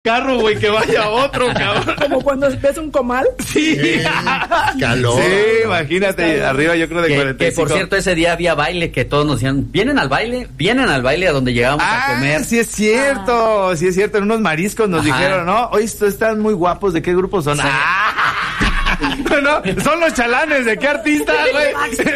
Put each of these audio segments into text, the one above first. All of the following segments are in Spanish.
carro, güey, que vaya otro, cabrón. Como cuando ves un comal. Sí. Calor. Sí, imagínate, arriba yo creo de 45. Que por cierto, ese día había baile, que todos nos decían, vienen al baile a donde llegábamos a comer. Sí es cierto, en unos mariscos nos dijeron, ¿no? Oye, están muy guapos, ¿de qué grupo son? No, son los chalanes, ¿de qué artista, güey?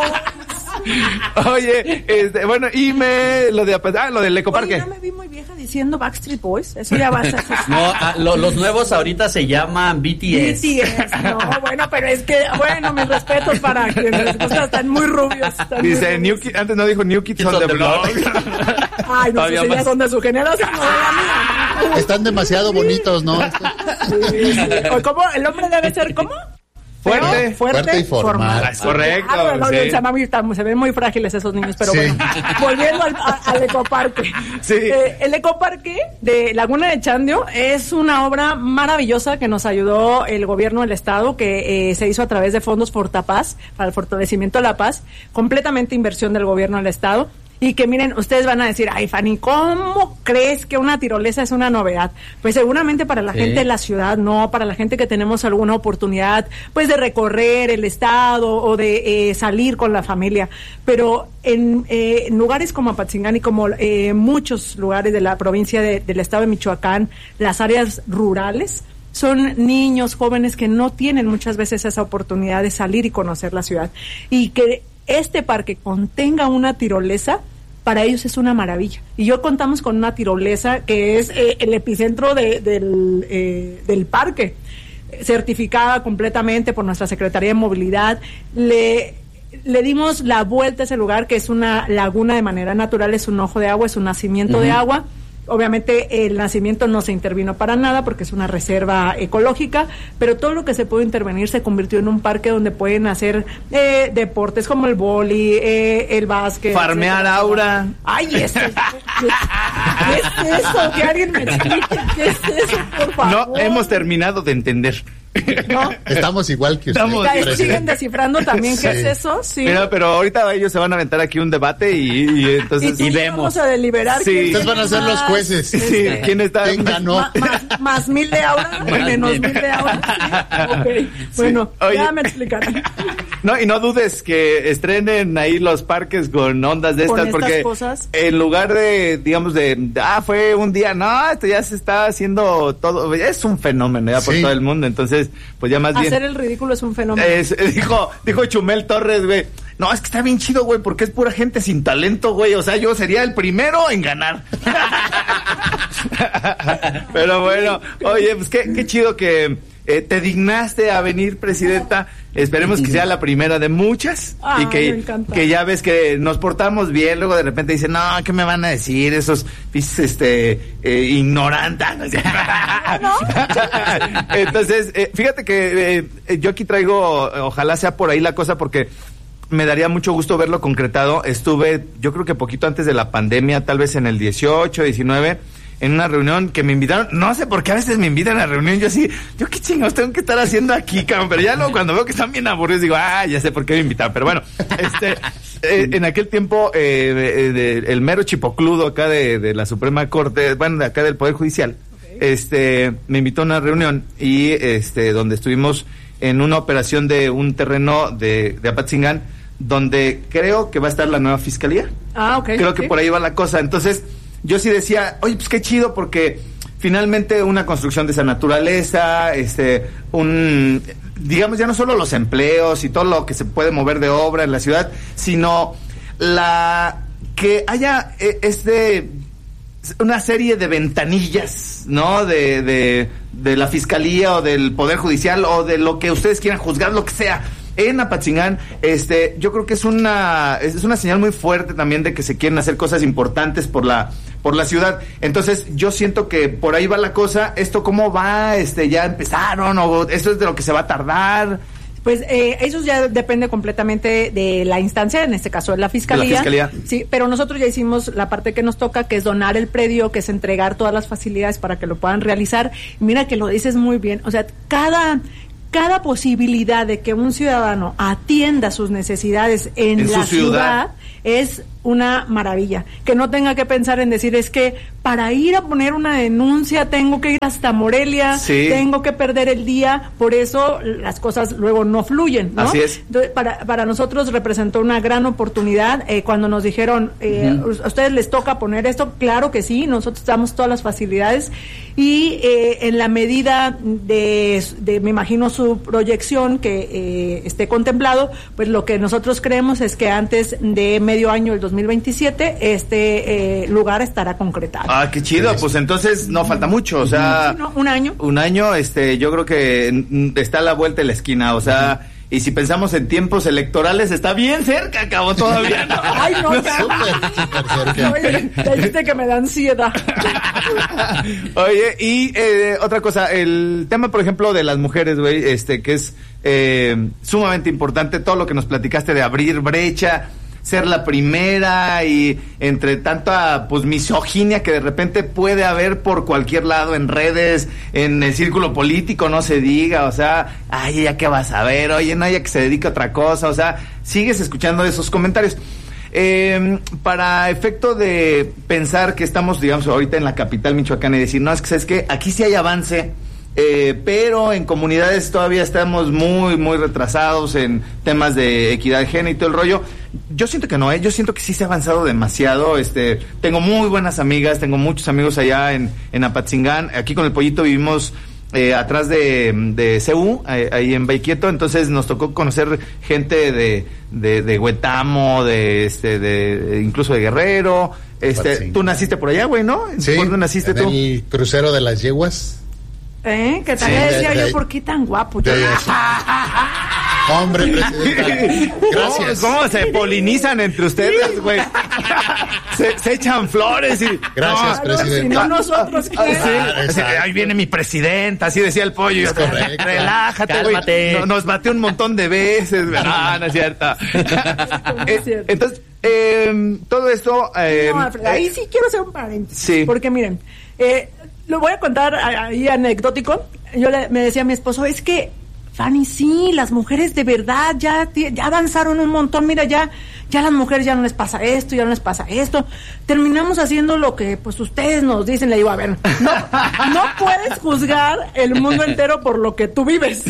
Oye, bueno, y lo del Ecoparque. Oye, no me vi muy vieja diciendo Backstreet Boys, eso ya va a ser. No, los nuevos ahorita se llaman BTS. No, bueno, pero es que, mis respetos para quienes les gusta, están muy rubios. Dice, antes no dijo New Kids on the Block. Ay, no sé si ya son de su generación, no de la mía. Están demasiado bonitos, ¿no? Sí. ¿Cómo? ¿El hombre debe ser cómo? Fuerte y formal. Correcto. Se ven muy frágiles esos niños, pero bueno, volviendo al Ecoparque. Sí. El Ecoparque de Laguna de Chandio es una obra maravillosa que nos ayudó el gobierno del estado, que se hizo a través de fondos Fortapaz, para el fortalecimiento de la paz, completamente inversión del gobierno del estado. Y que miren, ustedes van a decir, ay, Fanny, ¿cómo crees que una tirolesa es una novedad? Pues seguramente para la gente de la ciudad, no, para la gente que tenemos alguna oportunidad, pues de recorrer el estado o de salir con la familia. Pero en lugares como Apatzingán y como muchos lugares de la provincia del estado de Michoacán, las áreas rurales, son niños, jóvenes que no tienen muchas veces esa oportunidad de salir y conocer la ciudad. Y que este parque contenga una tirolesa, para ellos es una maravilla. Y yo contamos con una tirolesa que es el epicentro del parque, certificada completamente por nuestra Secretaría de Movilidad. Le dimos la vuelta a ese lugar, que es una laguna de manera natural, es un ojo de agua, es un nacimiento de agua. Obviamente el nacimiento no se intervino para nada porque es una reserva ecológica, pero todo lo que se pudo intervenir se convirtió en un parque donde pueden hacer deportes como el vóley, el básquet. Farmear, etcétera. Aura. Ay, ¿qué es eso? Que alguien me explique qué es eso, por favor. No hemos terminado de entender. ¿No? Estamos igual que ustedes. Siguen descifrando también qué es eso. Sí. Mira, pero ahorita ellos se van a aventar aquí un debate y entonces y vemos. Vamos a deliberar. Sí. Ustedes van a ser los jueces. Sí. ¿Quién está? ¿Quién ganó? Más 1000 de aura, menos 1000 de aura. Okay. Bueno, ya me explicarán. No, y no dudes que estrenen ahí los parques con ondas de estas, porque cosas, en lugar de, digamos, fue un día, no, esto ya se está haciendo todo, es un fenómeno ya por todo el mundo, entonces, pues ya más bien. Hacer el ridículo es un fenómeno. Dijo Chumel Torres, güey, no, es que está bien chido, güey, porque es pura gente sin talento, güey, o sea, yo sería el primero en ganar. Pero bueno, oye, pues qué chido que te dignaste a venir, presidenta. Esperemos que sea la primera de muchas. Ay, y que ya ves que nos portamos bien, luego de repente dicen, no, ¿qué me van a decir esos ignorantes? No. Entonces, fíjate que yo aquí traigo, ojalá sea por ahí la cosa, porque me daría mucho gusto verlo concretado. Estuve, yo creo que poquito antes de la pandemia, tal vez en el 18, 19, en una reunión que me invitaron, no sé por qué a veces me invitan a reunión, yo qué chingados tengo que estar haciendo aquí, cabrón, pero ya luego cuando veo que están bien aburridos digo, ya sé por qué me invitaron, pero bueno, en aquel tiempo, el mero chipocludo acá de la Suprema Corte, bueno, de acá del Poder Judicial, me invitó a una reunión y donde estuvimos en una operación de un terreno de Apatzingán, donde creo que va a estar la nueva fiscalía. Ok. Creo que por ahí va la cosa, entonces yo sí decía, oye, pues qué chido, porque finalmente una construcción de esa naturaleza, digamos, ya no solo los empleos y todo lo que se puede mover de obra en la ciudad, sino que haya una serie de ventanillas, ¿no? De la fiscalía o del Poder Judicial o de lo que ustedes quieran juzgar, lo que sea, en Apatzingán. Yo creo que es una señal muy fuerte también de que se quieren hacer cosas importantes por la ciudad. Entonces yo siento que por ahí va la cosa. ¿Esto cómo va? ¿Ya empezaron? ¿O esto es de lo que se va a tardar? Pues eso ya depende completamente de la instancia, en este caso de la fiscalía. De la fiscalía. Sí, pero nosotros ya hicimos la parte que nos toca, que es donar el predio, que es entregar todas las facilidades para que lo puedan realizar. Mira que lo dices muy bien, o sea, cada posibilidad de que un ciudadano atienda sus necesidades en la ciudad es una maravilla. Que no tenga que pensar en decir, es que para ir a poner una denuncia tengo que ir hasta Morelia, tengo que perder el día, por eso las cosas luego no fluyen, ¿no? Así es. Entonces, para nosotros representó una gran oportunidad cuando nos dijeron, a ustedes les toca poner esto, claro que sí, nosotros damos todas las facilidades y en la medida de me imagino su proyección que esté contemplado, pues lo que nosotros creemos es que antes de medio año del 2027 este lugar estará concretado. Ah, qué chido, pues entonces no falta mucho, o sea, sí, no, un año. Yo creo que está a la vuelta de la esquina, o sea, y si pensamos en tiempos electorales, está bien cerca, acabó todavía. ¿No? Ay, no, ya. Súper cerca. Oye, te dijiste que me da ansiedad. Oye, y otra cosa, el tema, por ejemplo, de las mujeres, güey, que es sumamente importante, todo lo que nos platicaste de abrir brecha, ser la primera y entre tanta pues misoginia que de repente puede haber por cualquier lado en redes, en el círculo político, no se diga, o sea, ay, ya qué vas a ver, oye, no, ya que se dedica a otra cosa, o sea, sigues escuchando esos comentarios. Para efecto de pensar que estamos, digamos, ahorita en la capital michoacana y decir, no, es que sabes que aquí sí hay avance, pero en comunidades todavía estamos muy, muy retrasados en temas de equidad de género y todo el rollo. Yo siento que no, yo siento que sí se ha avanzado demasiado. Tengo muy buenas amigas, tengo muchos amigos allá en Apatzingán. Aquí con el Pollito vivimos atrás de CU, ahí en Baiquieto, entonces nos tocó conocer gente de Huetamo, de incluso de Guerrero. Tú naciste por allá, güey, ¿no? Sí, ¿Por dónde naciste tú? En el crucero de las yeguas. Que también decía yo, ¿por qué tan guapo? Hombre, presidenta. Gracias. ¿Cómo se polinizan entre ustedes, güey? Se echan flores y... Gracias, presidenta. Si no nosotros, ahí viene mi presidenta, así decía el Pollo. Es correcto. Relájate, güey. Nos bate un montón de veces. No es cierto. Entonces, todo esto... no, Alfredo, ahí sí quiero hacer un paréntesis. Sí. Porque miren, lo voy a contar ahí anecdótico. Me decía mi esposo, es que Fanny, sí, las mujeres de verdad ya avanzaron un montón, mira, ya las mujeres ya no les pasa esto, ya no les pasa esto. Terminamos haciendo lo que pues ustedes nos dicen. Le digo, a ver, no puedes juzgar el mundo entero por lo que tú vives.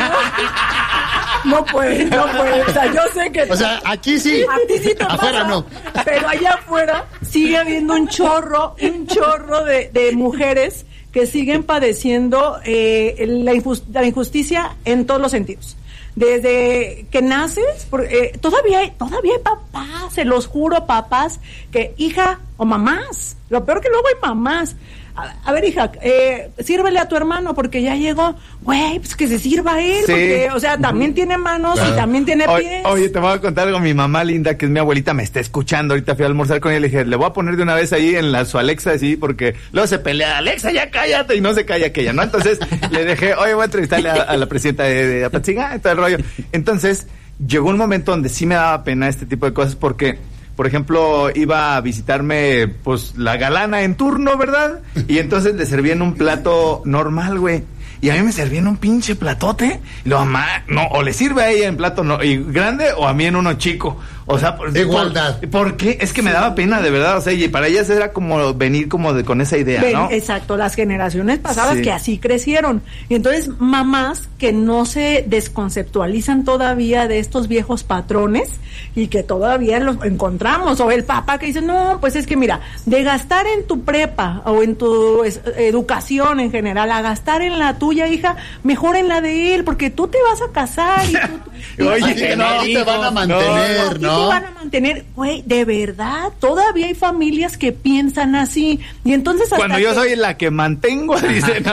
No puedes. O sea, yo sé que... O sea, aquí sí. A ti sí te afuera pasa, no. Pero allá afuera sigue habiendo un chorro de mujeres que siguen padeciendo la injusticia en todos los sentidos. Desde que naces, todavía hay papás, se los juro, papás, que hija o mamás, lo peor que luego hay mamás. A ver, hija, sírvele a tu hermano porque ya llegó. Güey, pues que se sirva a él, sí. Porque, o sea, también tiene manos y también tiene pies. Oye, te voy a contar algo. Mi mamá linda, que es mi abuelita, me está escuchando. Ahorita fui a almorzar con ella y le dije, le voy a poner de una vez ahí en su Alexa, así, porque luego se pelea, Alexa, ya cállate, y no se calla aquella, ¿no? Entonces le dejé, oye, voy a entrevistarle a la presidenta de Apatzingán, todo el rollo. Entonces, llegó un momento donde sí me daba pena este tipo de cosas porque... Por ejemplo, iba a visitarme, pues, la galana en turno, ¿verdad? Y entonces le servían un plato normal, güey. Y a mí me servían un pinche platote. Y lo mamá, no, o le sirve a ella en plato y grande o a mí en uno chico. O sea, igualdad. ¿Por qué? Es que me daba pena, de verdad. O sea, y para ellas era como venir como con esa idea, ¿no? Exacto, las generaciones pasadas que así crecieron. Y entonces, mamás que no se desconceptualizan todavía de estos viejos patrones y que todavía los encontramos. O el papá que dice, no, pues es que mira, de gastar en tu prepa o en tu educación en general, a gastar en la tuya, hija, mejor en la de él, porque tú te vas a casar y oye, que no, te van a mantener, ¿no? Te van a mantener, güey, de verdad, todavía hay familias que piensan así, y entonces hasta cuando yo soy la que mantengo, dicen.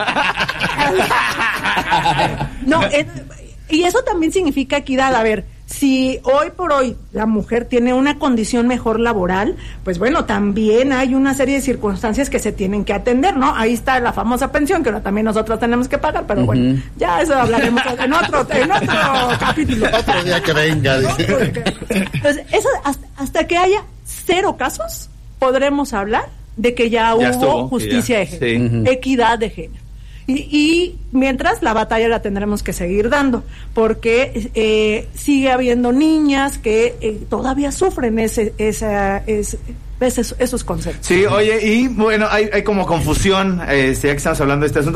No, y eso también significa equidad. A ver, si hoy por hoy la mujer tiene una condición mejor laboral, pues bueno, también hay una serie de circunstancias que se tienen que atender, ¿no? Ahí está la famosa pensión, que ahora también nosotros tenemos que pagar, pero bueno, ya eso hablaremos en otro capítulo. Otro día que venga. Entonces, eso, hasta que haya 0 casos, podremos hablar de que ya hubo justicia de género, equidad de género. Y mientras, la batalla la tendremos que seguir dando, porque sigue habiendo niñas que todavía sufren esos conceptos. Sí, oye, y bueno, hay como confusión, ya que estamos hablando de este asunto.